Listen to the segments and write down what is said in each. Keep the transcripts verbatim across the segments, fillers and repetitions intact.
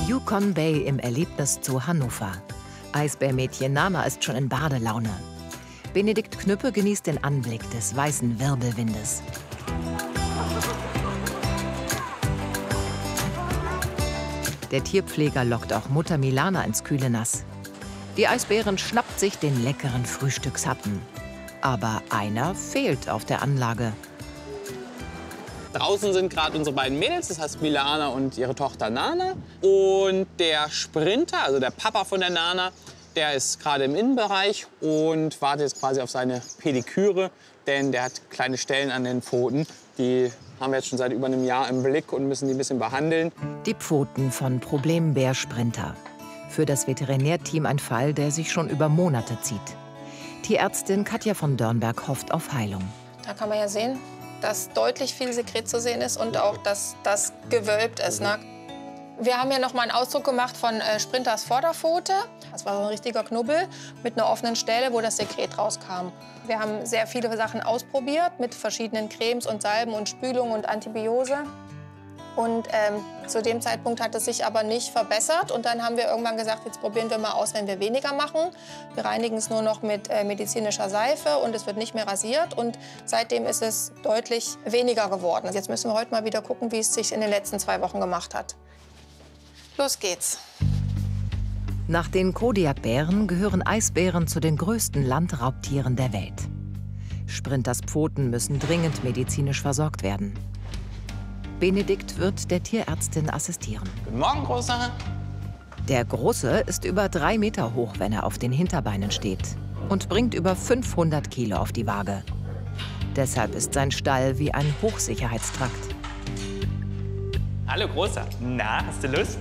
Yukon Bay im Erlebniszoo Hannover. Eisbärmädchen Nana ist schon in Badelaune. Benedikt Knüppe genießt den Anblick des weißen Wirbelwindes. Der Tierpfleger lockt auch Mutter Milana ins kühle Nass. Die Eisbärin schnappt sich den leckeren Frühstückshappen. Aber einer fehlt auf der Anlage. Draußen sind gerade unsere beiden Mädels, das heißt Milana und ihre Tochter Nana. Und der Sprinter, also der Papa von der Nana, der ist gerade im Innenbereich und wartet jetzt quasi auf seine Pediküre. Denn der hat kleine Stellen an den Pfoten. Die haben wir jetzt schon seit über einem Jahr im Blick und müssen die ein bisschen behandeln. Die Pfoten von Problembär Sprinter. Für das Veterinärteam ein Fall, der sich schon über Monate zieht. Tierärztin Katja von Dörnberg hofft auf Heilung. Da kann man ja sehen, dass deutlich viel Sekret zu sehen ist und auch, dass das gewölbt ist. Ne? Wir haben ja noch mal einen Ausdruck gemacht von äh, Sprinters Vorderpfote. Das war so ein richtiger Knubbel mit einer offenen Stelle, wo das Sekret rauskam. Wir haben sehr viele Sachen ausprobiert mit verschiedenen Cremes und Salben und Spülung und Antibiose. Und ähm, zu dem Zeitpunkt hat es sich aber nicht verbessert. Und dann haben wir irgendwann gesagt, jetzt probieren wir mal aus, wenn wir weniger machen. Wir reinigen es nur noch mit äh, medizinischer Seife und es wird nicht mehr rasiert. Und seitdem ist es deutlich weniger geworden. Jetzt müssen wir heute mal wieder gucken, wie es sich in den letzten zwei Wochen gemacht hat. Los geht's. Nach den Kodiakbären gehören Eisbären zu den größten Landraubtieren der Welt. Sprinters Pfoten müssen dringend medizinisch versorgt werden. Benedikt wird der Tierärztin assistieren. Guten Morgen, Großer. Der Große ist über drei Meter hoch, wenn er auf den Hinterbeinen steht. Und bringt über fünfhundert Kilo auf die Waage. Deshalb ist sein Stall wie ein Hochsicherheitstrakt. Hallo, Großer. Na, hast du Lust?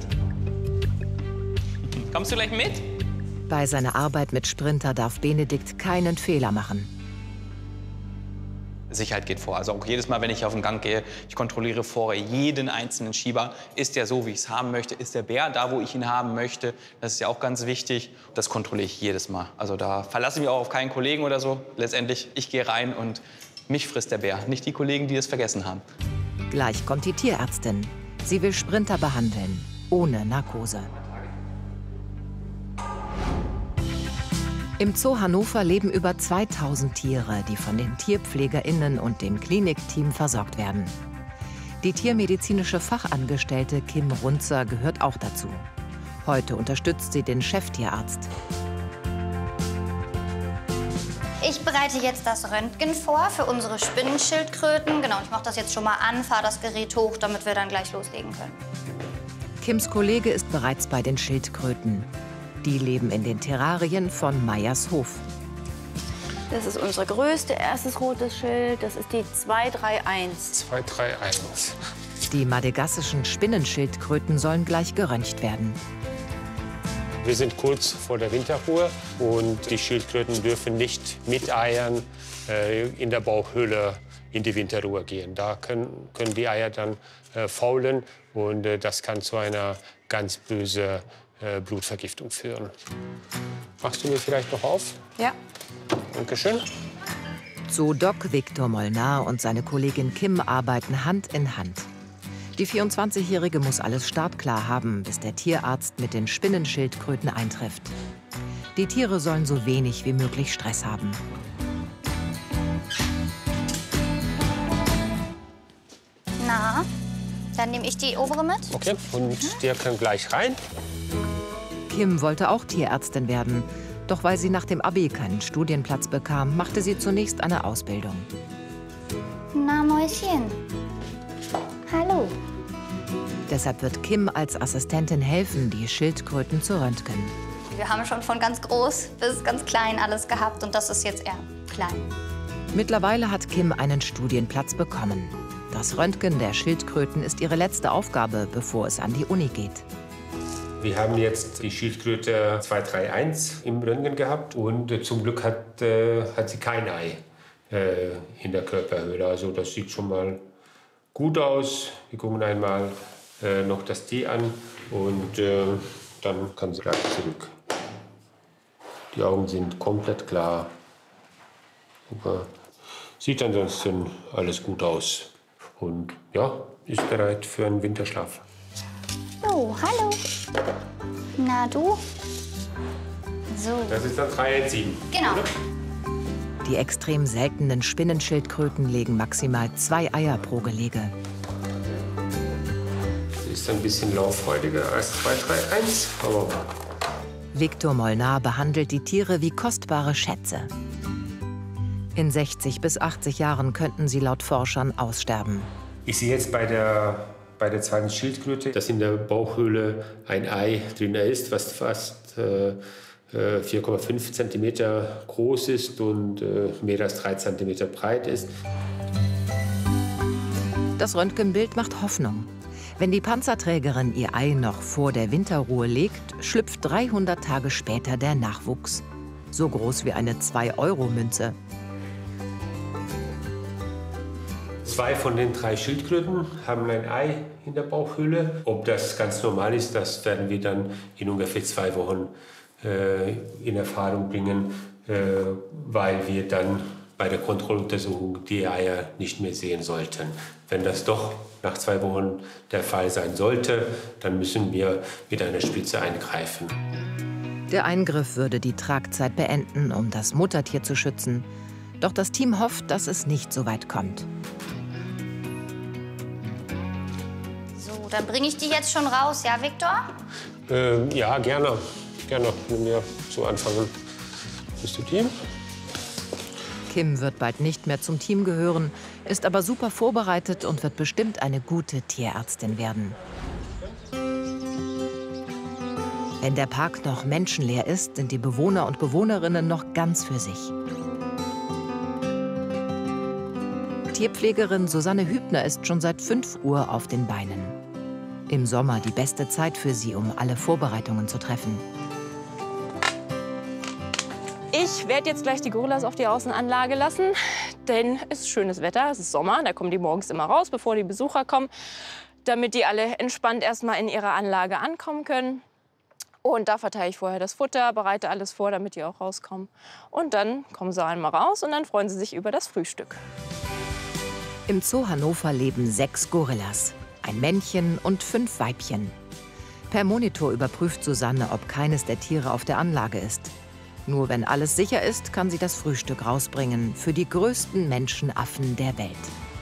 Kommst du gleich mit? Bei seiner Arbeit mit Sprinter darf Benedikt keinen Fehler machen. Sicherheit geht vor. Also auch jedes Mal, wenn ich auf den Gang gehe, ich kontrolliere vorher jeden einzelnen Schieber. Ist der so, wie ich es haben möchte? Ist der Bär da, wo ich ihn haben möchte? Das ist ja auch ganz wichtig. Das kontrolliere ich jedes Mal. Also da verlasse ich mich auch auf keinen Kollegen oder so. Letztendlich, ich gehe rein und mich frisst der Bär, nicht die Kollegen, die es vergessen haben. Gleich kommt die Tierärztin. Sie will Sprinter behandeln, ohne Narkose. Im Zoo Hannover leben über zweitausend Tiere, die von den TierpflegerInnen und dem Klinikteam versorgt werden. Die tiermedizinische Fachangestellte Kim Runzer gehört auch dazu. Heute unterstützt sie den Cheftierarzt. Ich bereite jetzt das Röntgen vor für unsere Spinnenschildkröten. Genau, ich mache das jetzt schon mal an, fahre das Gerät hoch, damit wir dann gleich loslegen können. Kims Kollege ist bereits bei den Schildkröten. Die leben in den Terrarien von Meyers Hof. Das ist unsere größte, erstes rotes Schild. Das ist die zwei drei eins. zwei drei eins. Die madagassischen Spinnenschildkröten sollen gleich geröntgt werden. Wir sind kurz vor der Winterruhe und die Schildkröten dürfen nicht mit Eiern äh, in der Bauchhöhle in die Winterruhe gehen. Da können, können die Eier dann äh, faulen und äh, das kann zu einer ganz bösen äh, Blutvergiftung führen. Machst du mir vielleicht noch auf? Ja. Dankeschön. Zoo-Doc Viktor Molnar und seine Kollegin Kim arbeiten Hand in Hand. Die vierundzwanzigjährige muss alles startklar haben, bis der Tierarzt mit den Spinnenschildkröten eintrifft. Die Tiere sollen so wenig wie möglich Stress haben. Na, dann nehme ich die obere mit. Okay, und der kann gleich rein. Kim wollte auch Tierärztin werden. Doch weil sie nach dem Abi keinen Studienplatz bekam, machte sie zunächst eine Ausbildung. Na, Mäuschen. Hallo. Deshalb wird Kim als Assistentin helfen, die Schildkröten zu röntgen. Wir haben schon von ganz groß bis ganz klein alles gehabt und das ist jetzt eher klein. Mittlerweile hat Kim einen Studienplatz bekommen. Das Röntgen der Schildkröten ist ihre letzte Aufgabe, bevor es an die Uni geht. Wir haben jetzt die Schildkröte zwei drei eins im Röntgen gehabt und äh, zum Glück hat, äh, hat sie kein Ei äh, in der Körperhöhle. Also das sieht schon mal gut aus. Wir gucken einmal äh, noch das T an und äh, dann kann sie gleich zurück. Die Augen sind komplett klar. Aber sieht ansonsten alles gut aus. Und ja, ist bereit für einen Winterschlaf. So, Oh, hallo. Na, du? So. Das ist dann drei eins sieben. Genau. Oder? Die extrem seltenen Spinnenschildkröten legen maximal zwei Eier pro Gelege. Sie ist ein bisschen lauffreudiger als zwei drei eins, aber Viktor Molnar behandelt die Tiere wie kostbare Schätze. In sechzig bis achtzig Jahren könnten sie laut Forschern aussterben. ich sehe jetzt bei der, bei der zweiten Schildkröte, dass in der Bauchhöhle ein Ei drin ist, was fast äh, vier Komma fünf Zentimeter groß ist und äh, mehr als drei Zentimeter breit ist. Das Röntgenbild macht Hoffnung. Wenn die Panzerträgerin ihr Ei noch vor der Winterruhe legt, schlüpft dreihundert Tage später der Nachwuchs. So groß wie eine zwei Euro Münze. Zwei von den drei Schildkröten haben ein Ei in der Bauchhöhle. Ob das ganz normal ist, das werden wir dann in ungefähr zwei Wochen äh, in Erfahrung bringen, äh, weil wir dann bei der Kontrolluntersuchung die Eier nicht mehr sehen sollten. Wenn das doch nach zwei Wochen der Fall sein sollte, dann müssen wir mit einer Spritze eingreifen. Der Eingriff würde die Tragzeit beenden, um das Muttertier zu schützen. Doch das Team hofft, dass es nicht so weit kommt. So, dann bringe ich die jetzt schon raus, ja, Viktor? Äh, ja, gerne. Gerne, wenn wir so anfangen. Bist du Team? Kim wird bald nicht mehr zum Team gehören, ist aber super vorbereitet und wird bestimmt eine gute Tierärztin werden. Wenn der Park noch menschenleer ist, sind die Bewohner und Bewohnerinnen noch ganz für sich. Tierpflegerin Susanne Hübner ist schon seit fünf Uhr auf den Beinen. Im Sommer die beste Zeit für sie, um alle Vorbereitungen zu treffen. Ich werde jetzt gleich die Gorillas auf die Außenanlage lassen, denn es ist schönes Wetter, es ist Sommer, da kommen die morgens immer raus, bevor die Besucher kommen, damit die alle entspannt erstmal in ihrer Anlage ankommen können. Und da verteile ich vorher das Futter, bereite alles vor, damit die auch rauskommen. Und dann kommen sie einmal raus und dann freuen sie sich über das Frühstück. Im Zoo Hannover leben sechs Gorillas, ein Männchen und fünf Weibchen. Per Monitor überprüft Susanne, ob keines der Tiere auf der Anlage ist. Nur wenn alles sicher ist, kann sie das Frühstück rausbringen für die größten Menschenaffen der Welt.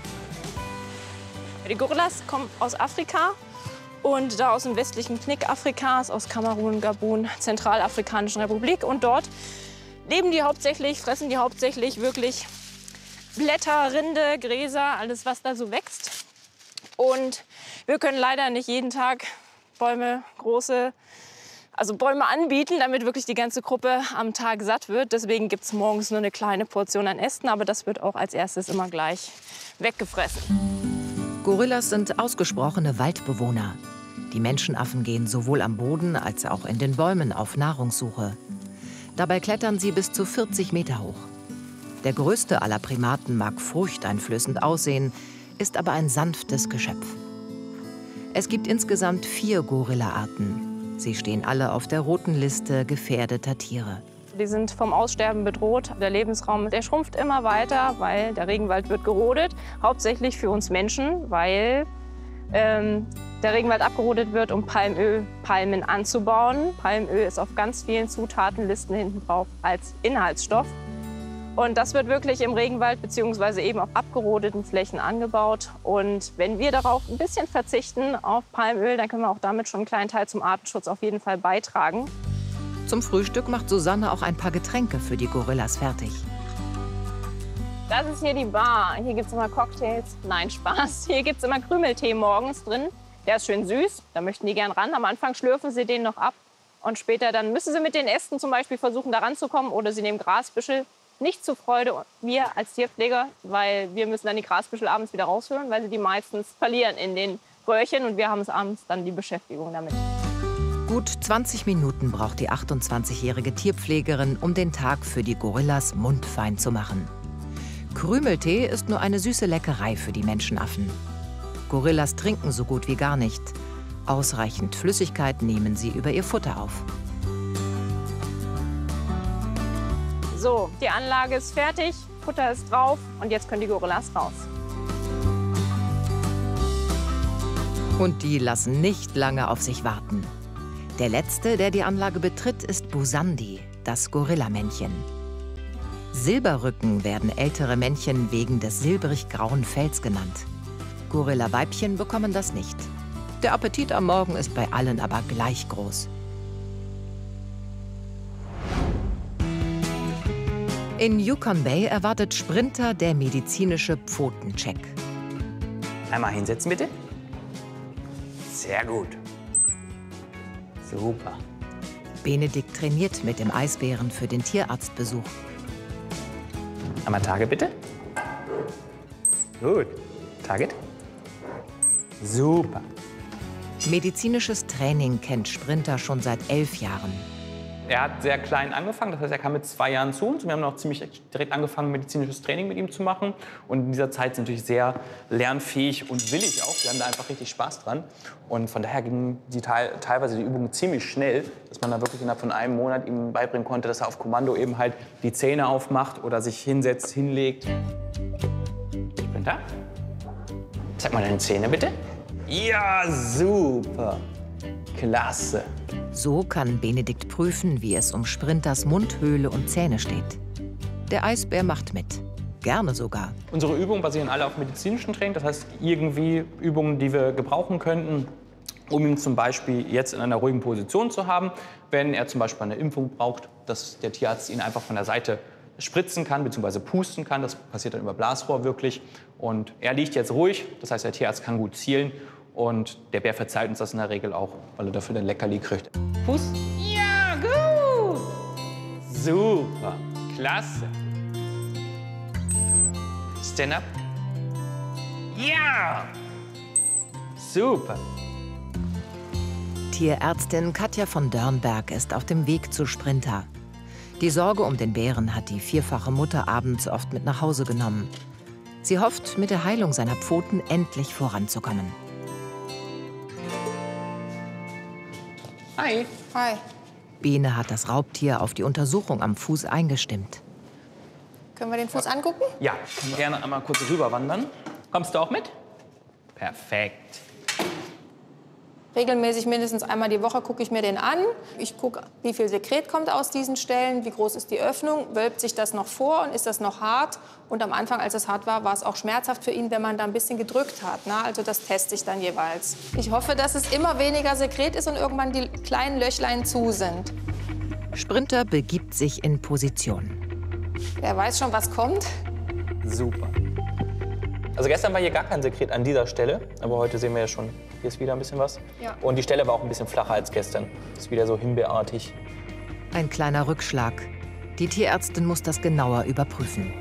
Die Gorillas kommen aus Afrika und da aus dem westlichen Knick Afrikas, aus Kamerun, Gabun, Zentralafrikanischen Republik. Und dort leben die hauptsächlich, fressen die hauptsächlich wirklich Blätter, Rinde, Gräser, alles was da so wächst. Und wir können leider nicht jeden Tag Bäume, große Also Bäume anbieten, damit wirklich die ganze Gruppe am Tag satt wird. Deswegen gibt es morgens nur eine kleine Portion an Ästen, aber das wird auch als erstes immer gleich weggefressen. Gorillas sind ausgesprochene Waldbewohner. Die Menschenaffen gehen sowohl am Boden als auch in den Bäumen auf Nahrungssuche. Dabei klettern sie bis zu vierzig Meter hoch. Der größte aller Primaten mag furchteinflößend aussehen, ist aber ein sanftes Geschöpf. Es gibt insgesamt vier Gorilla-Arten. Sie stehen alle auf der roten Liste gefährdeter Tiere. Die sind vom Aussterben bedroht. Der Lebensraum, der schrumpft immer weiter, weil der Regenwald wird gerodet. Hauptsächlich für uns Menschen, weil ähm, der Regenwald abgerodet wird, um Palmölpalmen anzubauen. Palmöl ist auf ganz vielen Zutatenlisten hinten drauf als Inhaltsstoff. Und das wird wirklich im Regenwald bzw. eben auf abgerodeten Flächen angebaut. Und wenn wir darauf ein bisschen verzichten auf Palmöl, dann können wir auch damit schon einen kleinen Teil zum Artenschutz auf jeden Fall beitragen. Zum Frühstück macht Susanne auch ein paar Getränke für die Gorillas fertig. Das ist hier die Bar. Hier gibt es immer Cocktails. Nein, Spaß. Hier gibt es immer Krümeltee morgens drin. Der ist schön süß. Da möchten die gern ran. Am Anfang schlürfen sie den noch ab. Und später dann müssen sie mit den Ästen zum Beispiel versuchen, da ranzukommen. Oder sie nehmen Grasbüschel. Nicht zur Freude wir als Tierpfleger, weil wir müssen dann die Grasbüschel abends wieder rausholen, weil sie die meistens verlieren in den Röhrchen und wir haben es abends dann die Beschäftigung damit. Gut zwanzig Minuten braucht die achtundzwanzigjährige Tierpflegerin, um den Tag für die Gorillas mundfein zu machen. Krümeltee ist nur eine süße Leckerei für die Menschenaffen. Gorillas trinken so gut wie gar nicht. Ausreichend Flüssigkeit nehmen sie über ihr Futter auf. So, die Anlage ist fertig, Futter ist drauf und jetzt können die Gorillas raus. Und die lassen nicht lange auf sich warten. Der letzte, der die Anlage betritt, ist Busandi, das Gorillamännchen. Silberrücken werden ältere Männchen wegen des silbrig-grauen Fells genannt. Gorilla-Weibchen bekommen das nicht. Der Appetit am Morgen ist bei allen aber gleich groß. In Yukon Bay erwartet Sprinter der medizinische Pfotencheck. Einmal hinsetzen, bitte. Sehr gut. Super. Benedikt trainiert mit dem Eisbären für den Tierarztbesuch. Einmal Target, bitte. Gut. Target. Super. Medizinisches Training kennt Sprinter schon seit elf Jahren. Er hat sehr klein angefangen, das heißt, er kam mit zwei Jahren zu uns. Wir haben noch ziemlich direkt angefangen, medizinisches Training mit ihm zu machen. Und in dieser Zeit ist er natürlich sehr lernfähig und willig auch. Wir haben da einfach richtig Spaß dran. Und von daher gingen die teil teilweise die Übungen ziemlich schnell, dass man da wirklich innerhalb von einem Monat ihm beibringen konnte, dass er auf Kommando eben halt die Zähne aufmacht oder sich hinsetzt, hinlegt. Sprinter, zeig mal deine Zähne, bitte. Ja, super. Klasse. So kann Benedikt prüfen, wie es um Sprinters Mundhöhle und Zähne steht. Der Eisbär macht mit. Gerne sogar. Unsere Übungen basieren alle auf medizinischem Training. Das heißt, irgendwie Übungen, die wir gebrauchen könnten, um ihn zum Beispiel jetzt in einer ruhigen Position zu haben. Wenn er zum Beispiel eine Impfung braucht, dass der Tierarzt ihn einfach von der Seite spritzen kann bzw. pusten kann. Das passiert dann über Blasrohr wirklich. Und er liegt jetzt ruhig. Das heißt, der Tierarzt kann gut zielen. Und der Bär verzeiht uns das in der Regel auch, weil er dafür ein Leckerli kriegt. Fuß. Ja, gut. Super. Klasse. Stand up. Ja. Super. Tierärztin Katja von Dörnberg ist auf dem Weg zu Sprinter. Die Sorge um den Bären hat die vierfache Mutter abends oft mit nach Hause genommen. Sie hofft, mit der Heilung seiner Pfoten endlich voranzukommen. Hi. Hi. Bene hat das Raubtier auf die Untersuchung am Fuß eingestimmt. Können wir den Fuß angucken? Ja, können gerne einmal kurz rüberwandern. Kommst du auch mit? Perfekt. Regelmäßig mindestens einmal die Woche gucke ich mir den an. Ich gucke, wie viel Sekret kommt aus diesen Stellen, wie groß ist die Öffnung, wölbt sich das noch vor und ist das noch hart. Und am Anfang, als es hart war, war es auch schmerzhaft für ihn, wenn man da ein bisschen gedrückt hat. Ne? Also das teste ich dann jeweils. Ich hoffe, dass es immer weniger Sekret ist und irgendwann die kleinen Löchlein zu sind. Sprinter begibt sich in Position. Er weiß schon, was kommt. Super. Also gestern war hier gar kein Sekret an dieser Stelle, aber heute sehen wir ja schon, hier ist wieder ein bisschen was. Ja. Und die Stelle war auch ein bisschen flacher als gestern. Ist wieder so himbeerartig. Ein kleiner Rückschlag. Die Tierärztin muss das genauer überprüfen.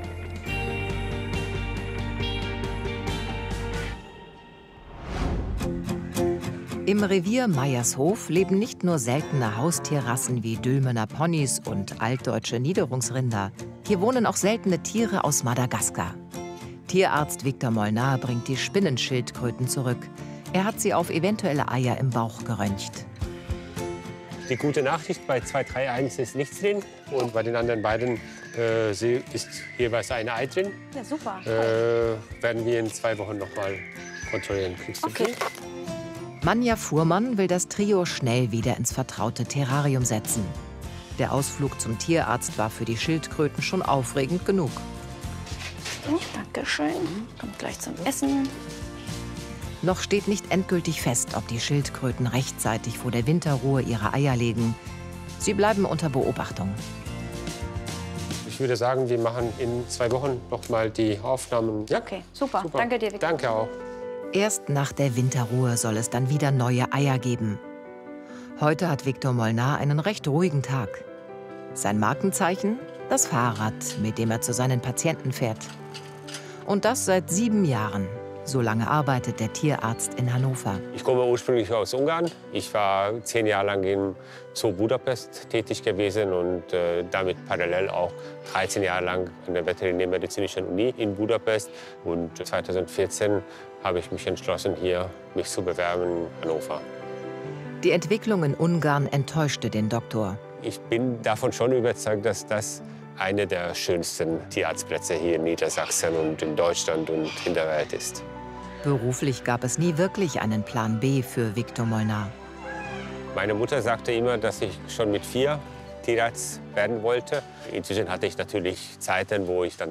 Im Revier Meiershof leben nicht nur seltene Haustierrassen wie Dülmener Ponys und altdeutsche Niederungsrinder. Hier wohnen auch seltene Tiere aus Madagaskar. Tierarzt Viktor Molnar bringt die Spinnenschildkröten zurück. Er hat sie auf eventuelle Eier im Bauch geröntgt. Die gute Nachricht, bei zwei drei eins ist nichts drin und bei den anderen beiden äh, ist jeweils ein Ei drin. Ja, super. Äh, werden wir in zwei Wochen noch mal kontrollieren. Kriegst du Okay. viel? Manja Fuhrmann will das Trio schnell wieder ins vertraute Terrarium setzen. Der Ausflug zum Tierarzt war für die Schildkröten schon aufregend genug. Oh, Dankeschön. Kommt gleich zum Essen. Noch steht nicht endgültig fest, ob die Schildkröten rechtzeitig vor der Winterruhe ihre Eier legen. Sie bleiben unter Beobachtung. Ich würde sagen, wir machen in zwei Wochen noch mal die Aufnahmen. Ja? Okay, super. Super. Danke dir, Viktor. Danke auch. Erst nach der Winterruhe soll es dann wieder neue Eier geben. Heute hat Viktor Molnar einen recht ruhigen Tag. Sein Markenzeichen? Das Fahrrad, mit dem er zu seinen Patienten fährt. Und das seit sieben Jahren. So lange arbeitet der Tierarzt in Hannover. Ich komme ursprünglich aus Ungarn. Ich war zehn Jahre lang im Zoo Budapest tätig gewesen und äh, damit parallel auch dreizehn Jahre lang an der Veterinärmedizinischen Uni in Budapest. Und zweitausendvierzehn habe ich mich entschlossen, hier mich zu bewerben in Hannover. Die Entwicklung in Ungarn enttäuschte den Doktor. Ich bin davon schon überzeugt, dass das eine der schönsten Tierarztplätze hier in Niedersachsen und in Deutschland und in der Welt ist. Beruflich gab es nie wirklich einen Plan B für Victor Molnar. Meine Mutter sagte immer, dass ich schon mit vier Tierarzt werden wollte. Inzwischen hatte ich natürlich Zeiten, wo ich dann